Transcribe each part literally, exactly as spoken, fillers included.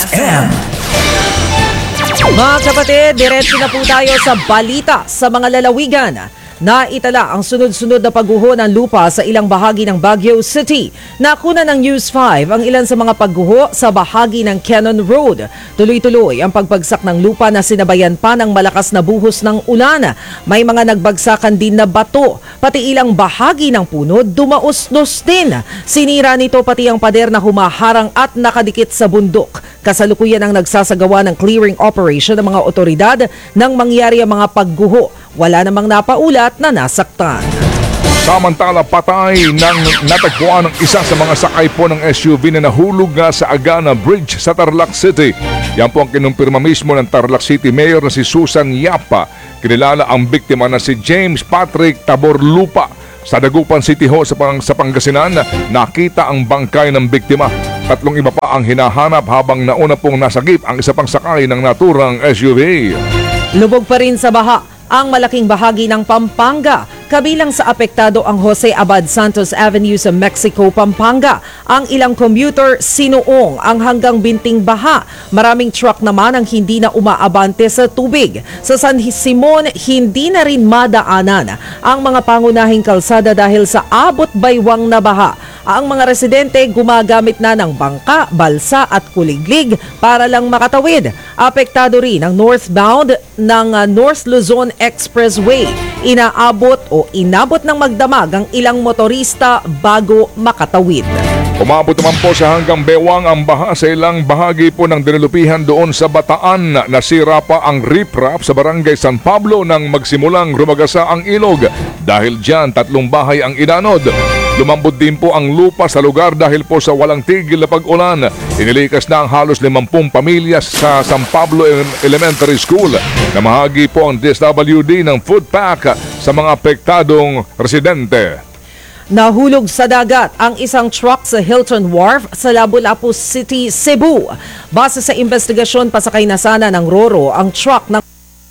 M. Mga kapatid, diretso na po tayo sa balita sa mga lalawigan. Naitala ang sunod-sunod na pagguho ng lupa sa ilang bahagi ng Baguio City. Nakuna ng News five ang ilan sa mga pagguho sa bahagi ng Cannon Road. Tuloy-tuloy ang pagbagsak ng lupa na sinabayan pa ng malakas na buhos ng ulan. May mga nagbagsakan din na bato, pati ilang bahagi ng puno dumausnos din. Sinira nito pati ang pader na humaharang at nakadikit sa bundok. Kasalukuyan ang nagsasagawa ng clearing operation ng mga otoridad nang mangyari ang mga pagguho. Wala namang napaulat na nasaktan. Samantala, patay nang natagpuan ng isa sa mga sakay po ng S U V na nahulog nga sa Agana Bridge sa Tarlac City. Yan po ang kinumpirma mismo ng Tarlac City Mayor na si Susan Yapa. Kinilala ang biktima na si James Patrick Taborlupa. Sa Dagupan City Hall sa, Pang- sa Pangasinan, nakita ang bangkay ng biktima. Tatlong iba pa ang hinahanap habang nauna pong nasagip ang isa pang sakay ng naturang S U V. Lubog pa rin sa baha ang malaking bahagi ng Pampanga. Kabilang sa apektado ang Jose Abad Santos Avenue sa Mexico, Pampanga. Ang ilang commuter sinuong ang hanggang binting baha. Maraming truck naman ang hindi na umaabante sa tubig. Sa San Simon, hindi na rin madaanan ang mga pangunahing kalsada dahil sa abot baywang na baha. Ang mga residente gumagamit na ng bangka, balsa at kuliglig para lang makatawid. Apektado rin ang northbound ng uh, North Luzon Expressway. Inaabot o inabot ng magdamag ang ilang motorista bago makatawid. Umabot naman po sa hanggang bewang ang baha sa ilang bahagi po ng dinilupihan doon sa Bataan. Nasira pa ang riprap sa barangay San Pablo nang magsimulang rumagasa ang ilog. Dahil dyan, tatlong bahay ang inanod. Lumambot din po ang lupa sa lugar dahil po sa walang tigil na pag-ulan. Inilikas na ang halos limampung pamilya sa San Pablo Elementary School. Namahagi po ang D S W D ng food pack sa mga apektadong residente. Nahulog sa dagat ang isang truck sa Hilton Wharf sa Lapu-Lapu City, Cebu. Base sa investigasyon, pasakay na sana ng Roro ang truck ng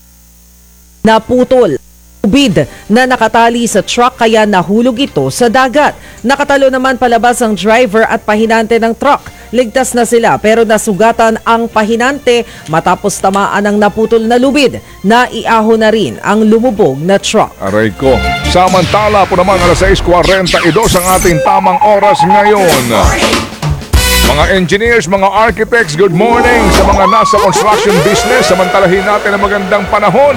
naputol. Tubig na nakatali sa truck kaya nahulog ito sa dagat. Nakatalo naman palabas ang driver at pahinante ng truck. Ligtas na sila pero nasugatan ang pahinante matapos tamaan ng naputol na lubid. Naiaho na rin ang lumubog na truck. Aray ko. Samantala po naman alas sais kuwarenta-dos ang ating tamang oras ngayon. Mga engineers, mga architects, good morning sa mga nasa construction business. Samantalahin natin ang magandang panahon.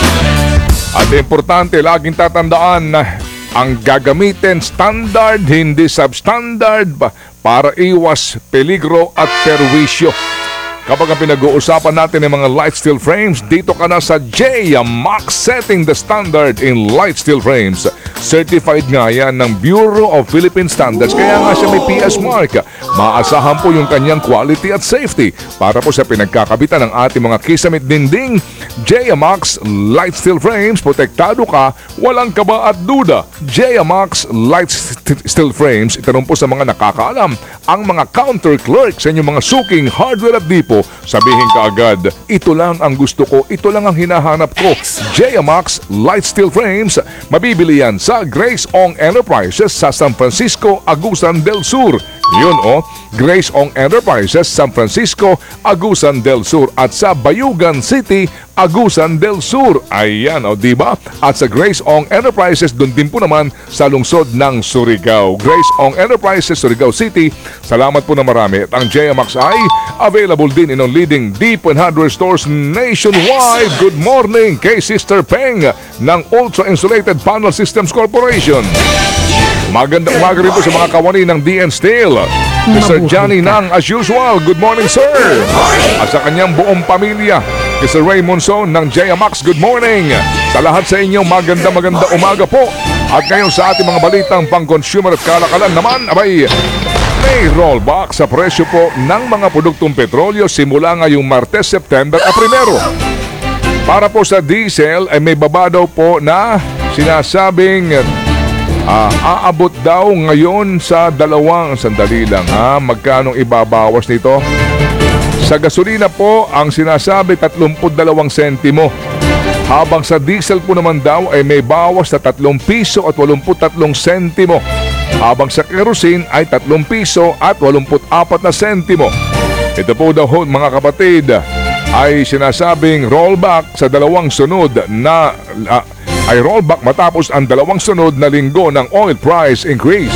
At importante, laging tatandaan na ang gagamitin standard, hindi substandard para iwas peligro at perwisyo. Kapag ang pinag-uusapan natin ng mga light steel frames, dito ka na sa J Max, setting the standard in light steel frames. Certified nga yan ng Bureau of Philippine Standards, kaya nga siya may P S mark. Maasahan po yung kanyang quality at safety para po sa pinagkakabitan ng ating mga kisamit dinding. J Max Light Steel Frames, protektado ka, walang kaba at duda. J Max Light Steel Frames, itanong po sa mga nakakaalam, ang mga counter clerk sa inyong mga suking hardware at depot, sabihin ka agad, ito lang ang gusto ko, ito lang ang hinahanap ko. J Max Light Steel Frames, mabibili yan sa Grace Ong Enterprises sa San Francisco, Agusan del Sur. Yun o, oh, Grace Ong Enterprises, San Francisco, Agusan del Sur at sa Bayugan City, Agusan del Sur. Ayan o, oh, diba? At sa Grace Ong Enterprises, doon din po naman sa lungsod ng Surigao. Grace Ong Enterprises, Surigao City. Salamat po na marami. At ang J M X ay available din in ang leading deep and hardware stores nationwide. Good morning kay Sister Peng ng Ultra Insulated Panel Systems Corporation. Magandang umaga rin po sa mga kawani ng D N Steel. Mister Johnny Nang, as usual, good morning sir. At sa kanyang buong pamilya, Mister Raymond Son ng J M X, good morning. Sa lahat sa inyo, maganda maganda umaga po. At ngayon sa ating mga balitang pang-consumer at kalakalan naman, abay, may rollback sa presyo po ng mga produktong petrolyo simula ngayong Martes, September at Primero. Para po sa diesel ay may baba daw po na sinasabing Uh, aabot daw ngayon sa dalawang sandali lang ha. Magkano ibabawas nito? Sa gasolina po, ang sinasabi tatlumpu't dalawang sentimo. Habang sa diesel po naman daw ay may bawas na tatlong piso at walumput tatlong sentimo. Habang sa kerosene ay tatlong piso at walumput apat na sentimo. Ito po daw ho, mga kapatid, ay sinasabing rollback sa dalawang sunod na uh, ay rollback matapos ang dalawang sunod na linggo ng oil price increase.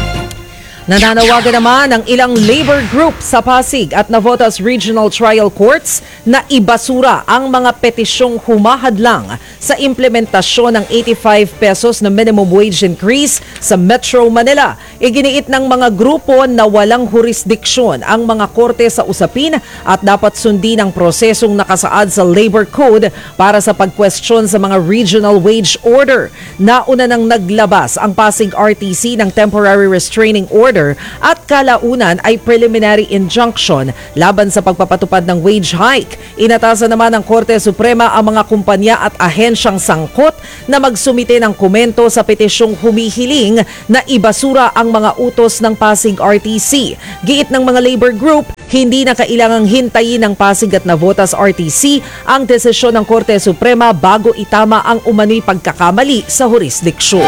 Nananawagan naman ang ilang labor group sa Pasig at Navotas Regional Trial Courts na ibasura ang mga petisyong humahadlang sa implementasyon ng eighty-five pesos na minimum wage increase sa Metro Manila. Iginiit ng mga grupo na walang jurisdiksyon ang mga korte sa usapin at dapat sundin ang prosesong nakasaad sa Labor Code para sa pagkwestiyon sa mga regional wage order. Nauna nang naglabas ang Pasig R T C ng temporary restraining order at kalaunan ay preliminary injunction laban sa pagpapatupad ng wage hike. Inatasan naman ng Korte Suprema ang mga kumpanya at ahensyang sangkot na magsumite ng komento sa petisyong humihiling na ibasura ang mga utos ng Pasig R T C. Giit ng mga labor group, hindi na kailangang hintayin ng Pasig at Navotas R T C ang desisyon ng Korte Suprema bago itama ang umano'y pagkakamali sa jurisdiksyon.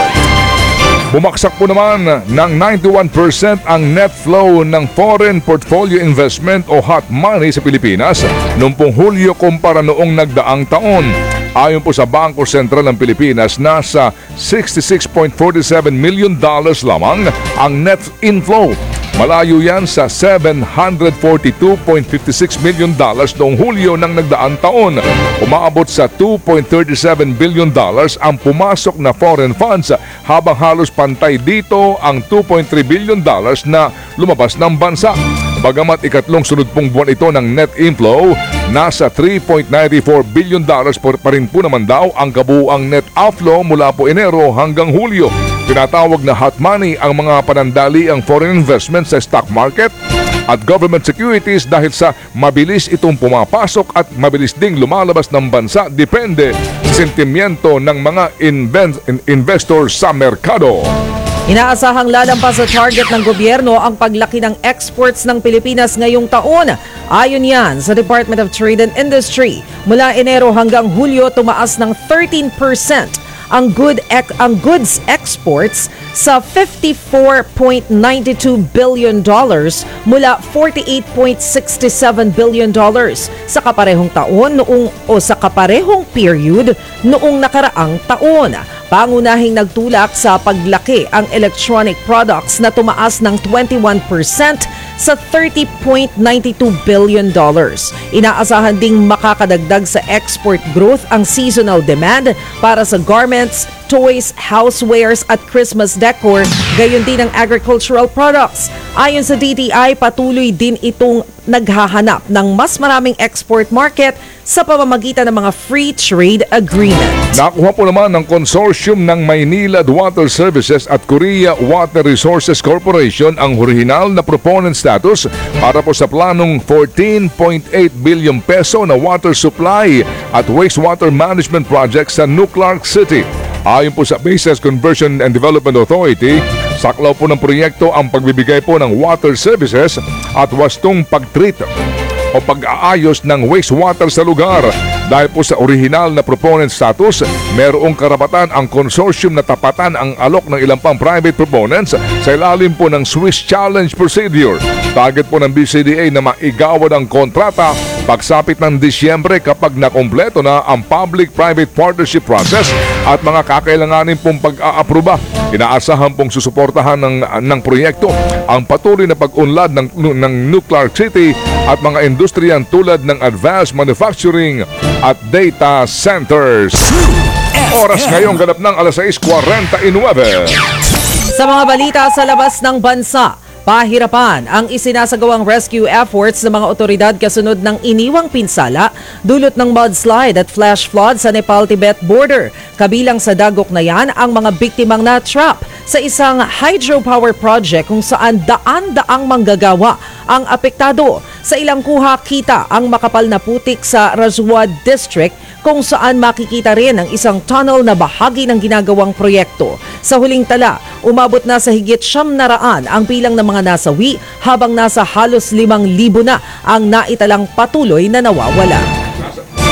Bumaksak po naman ng ninety-one percent ang net flow ng foreign portfolio investment o hot money sa Pilipinas noong pong Hulyo kumpara noong nagdaang taon. Ayon po sa Bangko Sentral ng Pilipinas, nasa sixty-six point four seven million dollars lamang ang net inflow. Malayo yan sa seven hundred forty-two point five six million dollars noong Hulyo ng nagdaang taon. Umaabot sa two point three seven billion dollars ang pumasok na foreign funds habang halos pantay dito ang two point three billion dollars na lumabas ng bansa. Bagamat ikatlong sunod pong buwan ito ng net inflow, nasa three point nine four billion dollars pa rin po naman daw ang kabuuang net outflow mula po Enero hanggang Hulyo. Tinatawag na hot money ang mga panandali ang foreign investment sa stock market at government securities dahil sa mabilis itong pumapasok at mabilis ding lumalabas ng bansa depende sa sentimiento ng mga invent- investors sa merkado. Inaasahang lalampas sa target ng gobyerno ang paglaki ng exports ng Pilipinas ngayong taon. Ayon yan sa Department of Trade and Industry. Mula Enero hanggang Hulyo, tumaas ng thirteen percent ang good ec- ang goods exports sa fifty-four point nine two billion dollars mula forty-eight point six seven billion dollars sa kaparehong taon noong o sa kaparehong period noong nakaraang taon. Pangunahing nagtulak sa paglaki ang electronic products na tumaas ng twenty-one percent sa thirty point nine two billion dollars. Inaasahan ding makakadagdag sa export growth ang seasonal demand para sa garments, toys, housewares at Christmas decor, gayon din ang agricultural products. Ayon sa D T I, patuloy din itong naghahanap ng mas maraming export market sa pamamagitan ng mga free trade agreement. Nakuha po naman ng consortium ng Maynilad Water Services at Korea Water Resources Corporation ang orihinal na proponent status para po sa planong fourteen point eight billion peso na water supply at wastewater management project sa Nuclark City. Ayon po sa Bases Conversion and Development Authority, saklaw po ng proyekto ang pagbibigay po ng water services at wastong pag-treat o pag-aayos ng wastewater sa lugar. Dahil po sa orihinal na proponent status, merong karapatan ang consortium na tapatan ang alok ng ilang pang private proponents sa ilalim po ng Swiss Challenge Procedure. Target po ng B C D A na maigawad ang kontrata pagsapit ng Disyembre kapag nakompleto na ang public-private partnership process at mga kakailanganin pong pag-aaproba. Inaasahan pong susuportahan ng, ng proyekto ang patuloy na pag-unlad ng, ng Nuclark City at mga industriyan tulad ng advanced manufacturing at data centers. Oras ngayong ganap ng alas sais forty-nine. Sa mga balita sa labas ng bansa, pahirapan ang isinasagawang rescue efforts ng mga otoridad kasunod ng iniwang pinsala dulot ng mudslide at flash flood sa Nepal-Tibet border. Kabilang sa dagok na yan ang mga biktimang na-trap sa isang hydropower project kung saan daan-daang manggagawa ang apektado. Sa ilang kuha kita ang makapal na putik sa Rajwa District kung saan makikita rin ang isang tunnel na bahagi ng ginagawang proyekto. Sa huling tala, umabot na sa higit siyam na raan ang bilang ng mga nasawi habang nasa halos limang libo na ang naitalang patuloy na nawawala.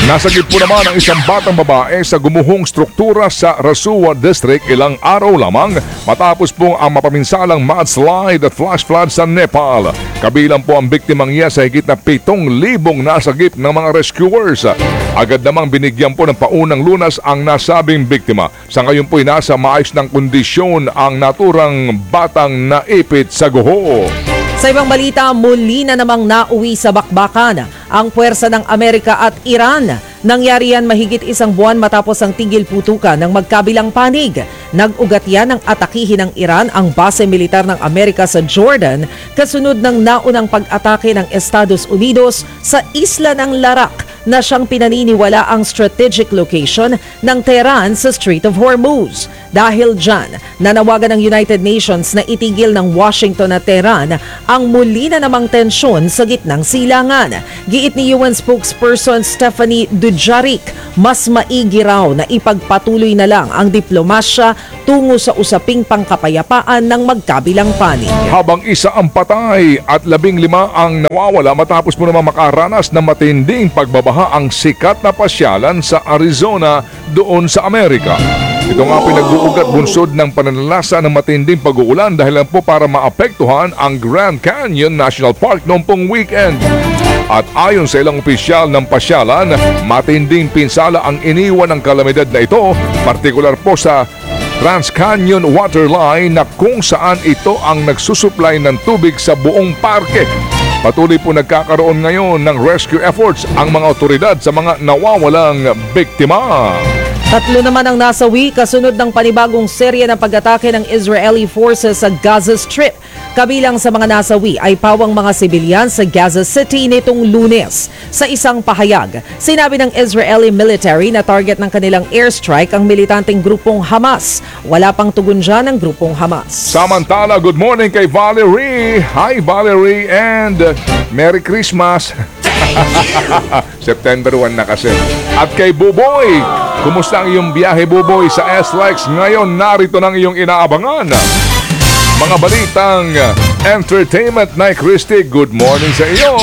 Nasagip po naman ang isang batang babae sa gumuhong struktura sa Rasuwa District ilang araw lamang matapos po ang mapaminsalang mudslide at flash flood sa Nepal. Kabilang po ang biktimang iya sa higit na pitong libong nasagip ng mga rescuers. Agad namang binigyan po ng paunang lunas ang nasabing biktima. Sa ngayon po'y nasa maayos ng kondisyon ang naturang batang naipit sa guho. Sa ibang balita, muli na namang nauwi sa bakbakan ang puwersa ng Amerika at Iran. Nangyari yan mahigit isang buwan matapos ang tigil putukan ng magkabilang panig. Nag-ugat yan ng atakihin ng Iran ang base militar ng Amerika sa Jordan kasunod ng naunang pag-atake ng Estados Unidos sa isla ng Larak na siyang pinaniniwala ang strategic location ng Tehran sa Strait of Hormuz. Dahil dyan, nanawagan ng United Nations na itigil ng Washington at Tehran ang muli na namang tensyon sa gitnang silangan. Giit ni U N spokesperson Stephanie Dujarric, mas maigi raw na ipagpatuloy na lang ang diplomasya tungo sa usaping pangkapayapaan ng magkabilang panig. Habang isa ang patay at labing lima ang nawawala matapos mo naman makaranas ng matinding pagbabaha ang sikat na pasyalan sa Arizona doon sa Amerika. Ito nga pinag-uugat bunsod ng pananalasa ng matinding pag-uulan dahil lang po para maapektuhan ang Grand Canyon National Park noong pong weekend. At ayon sa ilang opisyal ng pasyalan, matinding pinsala ang iniwan ng kalamidad na ito, partikular po sa Trans-Canyon Waterline na kung saan ito ang nagsusupply ng tubig sa buong parke. Patuloy po nagkakaroon ngayon ng rescue efforts ang mga otoridad sa mga nawawalang biktima. Tatlo naman ang nasawi kasunod ng panibagong serye ng pag-atake ng Israeli forces sa Gaza Strip. Kabilang sa mga nasawi ay pawang mga sibilyan sa Gaza City nitong Lunes. Sa isang pahayag, sinabi ng Israeli military na target ng kanilang airstrike ang militanteng grupong Hamas. Wala pang tugon dyan ng grupong Hamas. Samantala, good morning kay Valerie. Hi Valerie and Merry Christmas. September first na kasi. At kay Buboy, kumusta ang iyong biyahe Buboy sa S-Likes? Ngayon narito ng iyong inaabangan. Mga balitang entertainment na Christy, good morning sa iyo.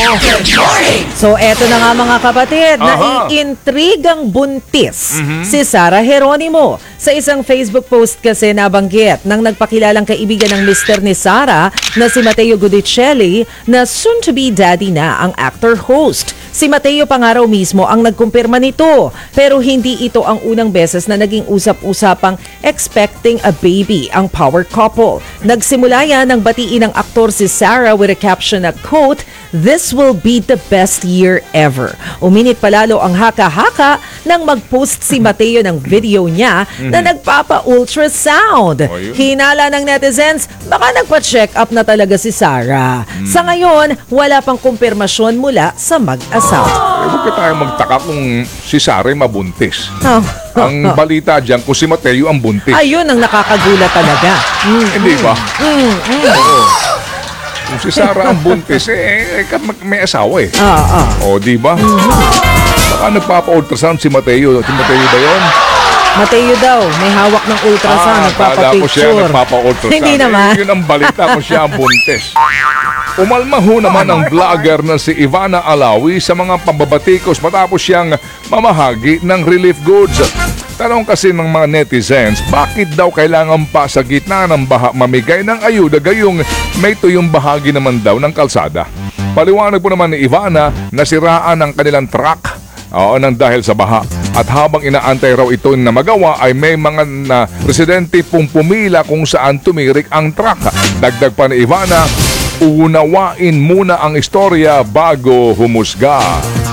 So eto na nga mga kapatid, Aha. naiintrigang buntis si Sarah Geronimo. Sa isang Facebook post kasi nabanggit ng nagpakilalang kaibigan ng mister ni Sarah na si Matteo Gudicelli na soon-to-be daddy na ang actor-host. Si Matteo pa nga raw mismo ang nagkumpirma nito, pero hindi ito ang unang beses na naging usap-usapang expecting a baby ang power couple. Nagsimula yan ng batiin ng aktor si Sarah with a caption na quote, "This will be the best year ever." Uminit palalo ang haka-haka nang mag-post si Matteo ng video niya na nagpapa-ultrasound. Oh, yun. Hinala ng netizens, baka nagpa-check up na talaga si Sarah. Sa ngayon, wala pang kumpirmasyon mula sa mag-asawa. Eh, huwag ka tayong magtaka kung si Sarah mabuntis. Oh. Ang balita dyan kung si Mateo ang buntis. Ayun ang nakakagulat talaga. Mm, Hindi ba? mm, mm. Oo. Kung si Sarah ang buntis, eh, eh may asawa eh. Ah, ah. O, di ba? Baka nagpapa-ultrasound si Mateo. Si Mateo ba yun? Mateo daw, may hawak ng ultrasound, Ah, kala ko siya nagpapapicture. nagpapa-ultrasound. Hindi naman. Eh, yun ang balita kung siya ang buntis. Umalma ho naman ang vlogger na si Ivana Alawi sa mga pambabatikos matapos siyang mamahagi ng relief goods. Tanong kasi ng mga netizens, bakit daw kailangan pa sa gitna ng baha mamigay ng ayuda gayong may tuyong bahagi naman daw ng kalsada? Paliwanag po naman ni Ivana na siraan ang kanilang truck oo, nang dahil sa baha. At habang inaantay raw ito na magawa ay may mga na residente pong pumila kung saan tumirik ang truck. Dagdag pa ni Ivana, unawain muna ang istorya bago humusga.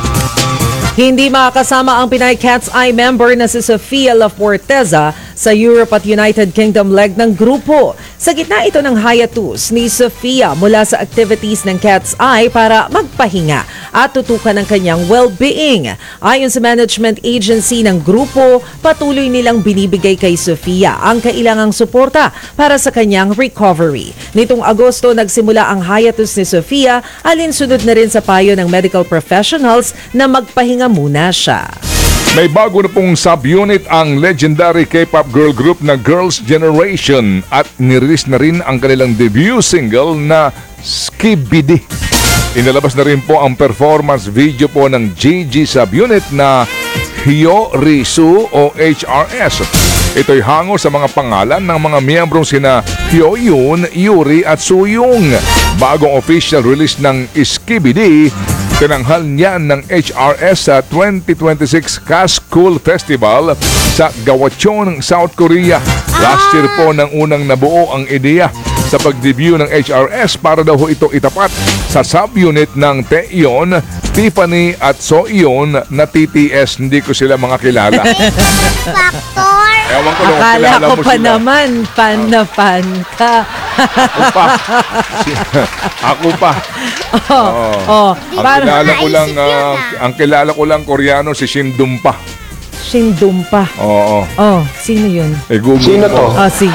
Hindi makakasama ang Pinay Cat's Eye member na si Sofia La Forteza sa Europe at United Kingdom leg ng grupo. Sa gitna ito ng hiatus ni Sofia mula sa activities ng Cat's Eye para magpahinga at tutukan ng kanyang well-being. Ayon sa management agency ng grupo, patuloy nilang binibigay kay Sofia ang kailangang suporta para sa kanyang recovery. Nitong Agosto, nagsimula ang hiatus ni Sofia, alinsunod na rin sa payo ng medical professionals na magpahinga muna siya. May bago na pong subunit ang legendary K-pop girl group na Girls' Generation at nirelease na rin ang kanilang debut single na Skibidi. Inalabas na rin po ang performance video po ng G G subunit na Hyorisu o H R S. Ito'y hango sa mga pangalan ng mga miyembrong sina Hyoyun, Yuri at Suyung. Bagong official release ng Skibidi, tinanghal niyan ng H R S sa twenty twenty-six Kaskool Festival sa Gwacheon, South Korea. Last year po nang unang nabuo ang ideya sa pag-debut ng H R S para daw ito itapat sa subunit ng Taeyeon, Tiffany at Soyeon na T T S. Hindi ko sila mga kilala. Factor. Ewan ko lang kung Akala kilala ko mo pa sila. naman, fan na fan ka. Ako pa. Si- Ako pa. Oo. Oh, Ang para kilala ko lang, Naisip yun, ah, ah. ang kilala ko lang Koreano si Shin Dumpa. Shindumpa. Oo. Oh, sino yun? Eh, Google Sino to? Oh, sige.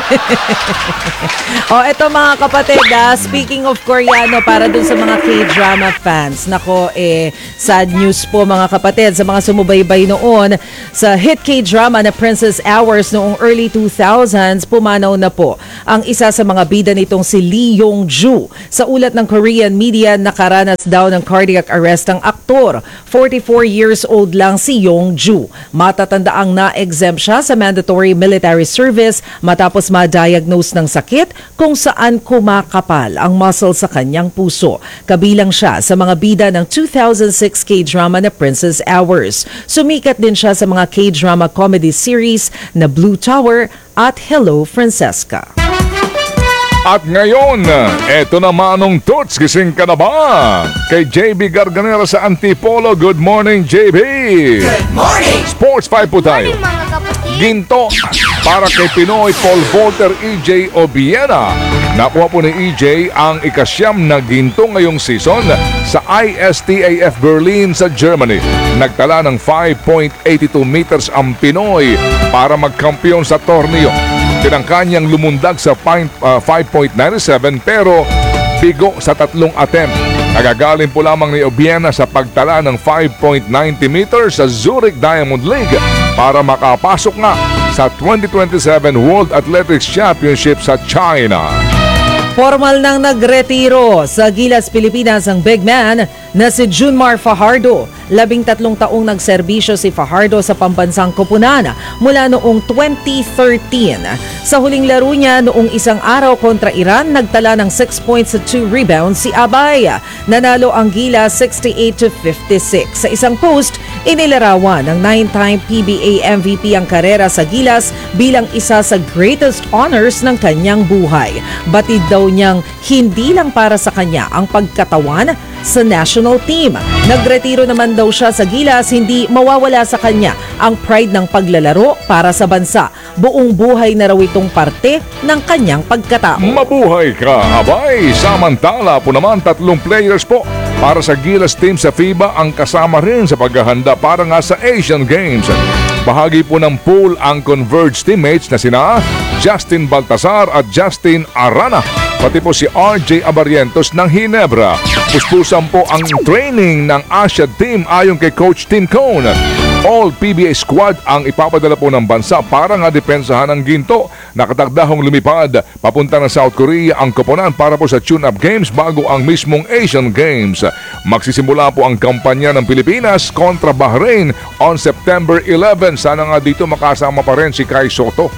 oh, eto mga kapatid, ah, speaking of Koreano, para dun sa mga K-drama fans, nako, eh, sad news po mga kapatid, sa mga sumubaybay noon, sa hit K-drama na Princess Hours noong early two thousands, pumanaw na po ang isa sa mga bida nitong si Lee Yong-ju. Sa ulat ng Korean media, nakaranas daw ng cardiac arrest ang aktor. forty-four years old lang si Yong-ju. Matatandaang na-exempt siya sa mandatory military service matapos ma-diagnose ng sakit kung saan kumakapal ang muscle sa kanyang puso. Kabilang siya sa mga bida ng two thousand six K-drama na Princess Hours. Sumikat din siya sa mga K-drama comedy series na Blue Tower at Hello Francesca. At ngayon, eto naman ang Toots, gising ka na ba? Kay J B Garganera sa Antipolo. Good morning, J B! Good morning! Sports five po tayo. Mga kapatid. Ginto para kay Pinoy Paul Volter E J Obiena. Nakuha po ni E J ang ikasyam na ginto ngayong season sa I S T A F Berlin sa Germany. Nagtala ng five point eight two meters ang Pinoy para magkampiyon sa torneo. Tinangka niyang lumundag sa five point nine seven pero bigo sa tatlong attempt. Nagagaling po lamang ni Obiena sa pagtala ng five point nine zero meters sa Zurich Diamond League para makapasok nga sa twenty twenty-seven World Athletics Championship sa China. Formal nang nagretiro sa Gilas, Pilipinas ang big man na si Junmar Fajardo. Labing tatlong taong nagserbisyo si Fajardo sa pambansang koponan mula noong twenty thirteen. Sa huling laro niya noong isang araw kontra Iran, nagtala ng six points at two rebounds si Abay. Nanalo ang Gilas sixty-eight to fifty-six. Sa isang post, inilarawan ng nine-time P B A M V P ang karera sa Gilas bilang isa sa greatest honors ng kanyang buhay. Batid daw niyang hindi lang para sa kanya ang pagkatawan sa national team. Nagretiro naman daw siya sa Gilas, hindi mawawala sa kanya ang pride ng paglalaro para sa bansa. Buong buhay na raw itong parte ng kanyang pagkatao. Mabuhay ka, abay! Samantala po naman tatlong players po para sa Gilas team sa FIBA ang kasama rin sa paghahanda para nga sa Asian Games. Bahagi po ng pool ang Converge teammates na sina Justin Baltasar at Justin Arana, pati po si R J Abarientos ng Hinebra. Puspusan po ang training ng Asiad team ayon kay Coach Tim Cone. All P B A squad ang ipapadala po ng bansa para nga depensahan ng ginto. Nakatakdahong lumipad papunta ng South Korea ang koponan para po sa tune-up games bago ang mismong Asian Games. Magsisimula po ang kampanya ng Pilipinas kontra Bahrain on September eleven. Sana nga dito makasama pa rin si Kai Soto.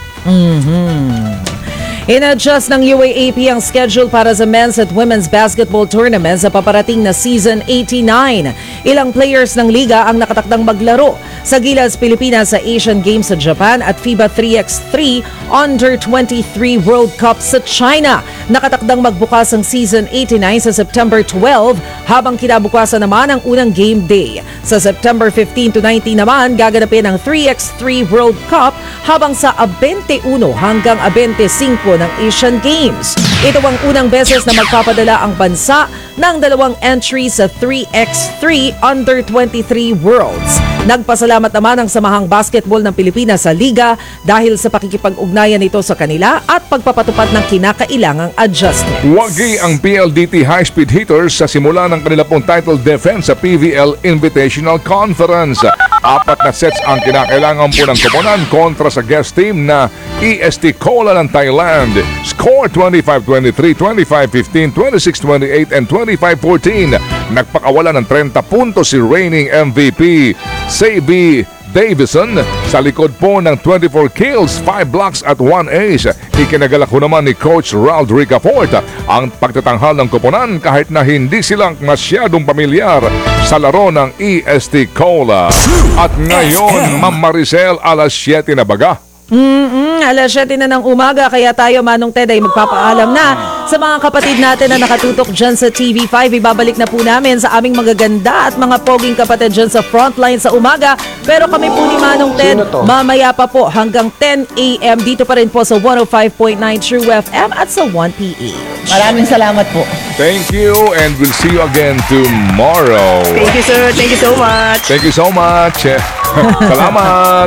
In-adjust ng U A A P ang schedule para sa men's at women's basketball tournament sa paparating na season eighty-nine. Ilang players ng liga ang nakatakdang maglaro sa Gilas, Pilipinas sa Asian Games sa Japan at FIBA three by three Under twenty-three World Cup sa China. Nakatakdang magbukas ang season eighty-nine sa September twelve habang kinabukasan naman ang unang game day. Sa September fifteen to nineteen naman gaganapin ang three by three World Cup habang sa twenty-one hanggang twenty-five ng Asian Games. Ito ang unang beses na magpapadala ang bansa ng dalawang entries sa three by three Under twenty-three Worlds. Nagpasalamat naman ang Samahang Basketball ng Pilipinas sa Liga dahil sa pakikipag-ugnayan nito sa kanila at pagpapatupad ng kinakailangang adjustments. Wagi ang P L D T High-Speed Hitters sa simula ng kanila pong title defense sa P V L Invitational Conference. Apat na sets ang kinakailangan po ng koponan kontra sa guest team na E S T Kola ng Thailand. Score twenty-five twenty-three, twenty-five fifteen, twenty-six twenty-eight, and twenty-five fourteen. Nagpakawala ng thirty puntos si reigning M V P Savy Davison sa likod po ng twenty-four kills, five blocks at one ace. Ikinagalak ko naman ni Coach Rald Ricafort ang pagtatanghal ng koponan kahit na hindi silang masyadong pamilyar sa laro ng E S T Cola. At ngayon, Ma'am Maricel, alas siyete na baga. Mm-mm, alas siyete na ng umaga, kaya tayo, Manong Ted, ay magpapaalam na sa mga kapatid natin na nakatutok dyan sa T V five. Ibabalik na po namin sa aming magaganda at mga poging kapatid dyan sa frontline sa umaga. Pero kami po ni Manong Ted, mamaya pa po hanggang ten a.m. dito pa rin po sa one oh five point nine True F M at sa one P H. Maraming salamat po. Thank you and we'll see you again tomorrow. Thank you, sir. Thank you so much. Thank you so much. Salamat.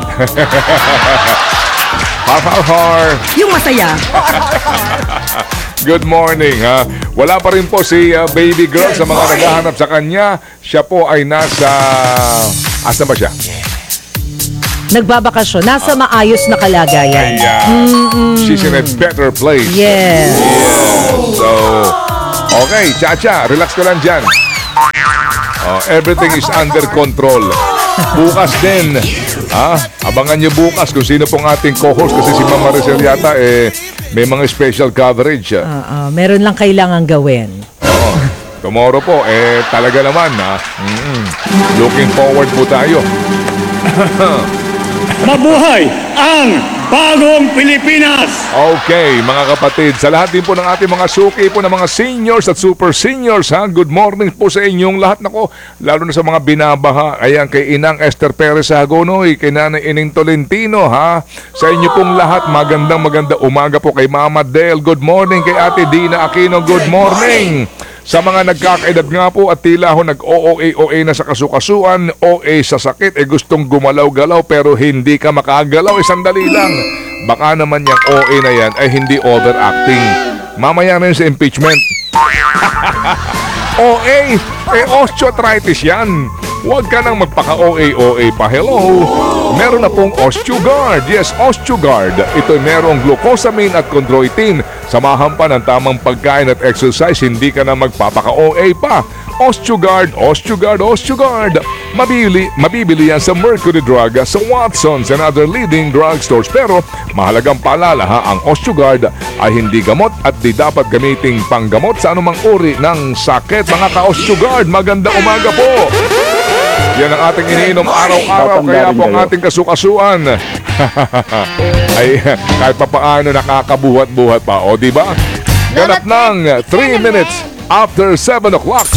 Har, har, har. Yung masaya. Good morning, ha. Wala pa rin po si uh, baby girl sa mga naghahanap sa kanya. Siya po ay nasa... Asa ba siya? Nagbabakasyon, nasa maayos na kalagayan. Ayan. She's in a better place. Yes. So, okay, Chacha, relax ka lang dyan. Oh, everything is under control. Bukas din, ha? Abangan nyo bukas kung sino pong ating co-host kasi si Ma'am Maricel yata eh, may mga special coverage. Uh, uh, meron lang kailangan gawin. Oo. Tomorrow po, eh talaga naman, ha? Mm-mm. Looking forward po tayo. Mabuhay ang bagong Pilipinas! Okay, mga kapatid, sa lahat din po ng ating mga suki po ng mga seniors at super seniors, ha? Good morning po sa inyong lahat. Nako, lalo na sa mga binabaha. Ayan, kay Inang Esther Perez Hagonoy, kay Nanay Ining Tolentino, ha? Sa inyo pong lahat, magandang maganda umaga po kay Mama Del. Good morning kay Ate Dina Aquino. Good morning. Sa mga nagkakaedad nga po at tila ho nag-O A O A na sa kasukasuan, O A sa sakit, eh gustong gumalaw-galaw pero hindi ka makagalaw, eh sandali lang. Baka naman yung O A na yan ay hindi overacting. Mamaya na yun sa impeachment. O A, eh osteoarthritis yan. Huwag ka nang magpaka-O A O A pa. Hello? Meron na pong OsteoGuard. Yes, OsteoGuard. Ito'y merong glucosamine at chondroitin. Samahan pa ng tamang pagkain at exercise, hindi ka na magpapaka-O A pa. OsteoGuard, OsteoGuard, OsteoGuard. Mabili, mabibili yan sa Mercury Drug, sa Watsons and other leading drugstores. Pero mahalagang paalala ha, ang OsteoGuard ay hindi gamot at di dapat gamiting panggamot sa anumang uri ng sakit. Mga ka-OsteoGuard, magandang umaga po. Yan ang ating iniinom araw-araw, kaya po ang ating kasukasuan ay kahit pa paano nakakabuhat-buhat pa. O diba? Ganap ng three minutes after seven o'clock.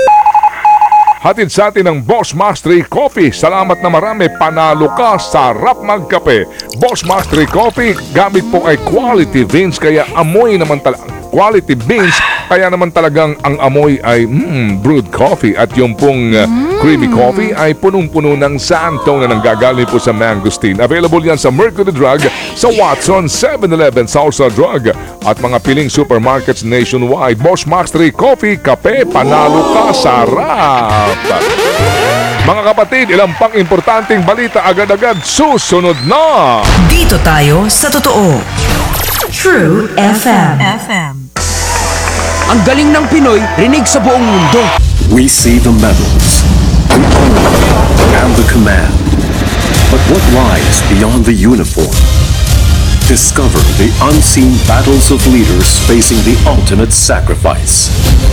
Hatid sa atin ng Boss Mastery Coffee. Salamat na marami, panalo ka, sarap magkape. Boss Mastery Coffee, gamit po ay quality beans, kaya amoy naman talaga. Quality beans, kaya naman talagang ang amoy ay mm, brewed coffee. At yung pong uh, creamy coffee ay punong-puno ng santong na nanggagaling po sa mangosteen. Available yan sa Mercury Drug, sa Watson, seven eleven, Salsa Drug at mga piling supermarkets nationwide. Boss Mastery Coffee, kape, panalo ka, sarap! Mga kapatid, ilang pang importanteng balita agad-agad susunod na! Dito tayo sa totoo. True F M. F M. Ang galing ng Pinoy, rinig sa buong mundo. We see the medals, the honor, and the command. But what lies beyond the uniform? Discover the unseen battles of leaders facing the ultimate sacrifice.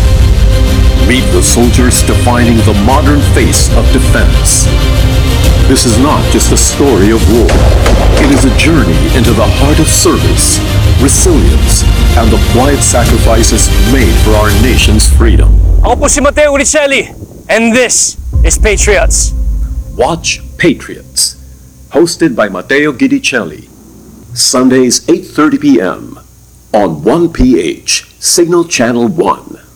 Meet the soldiers defining the modern face of defense. This is not just a story of war. It is a journey into the heart of service, resilience, and the quiet sacrifices made for our nation's freedom. Ako po si Mateo Uricelli, and this is Patriots. Watch Patriots, hosted by Matteo Guidicelli. Sundays eight thirty p.m. on one P H, Signal Channel one.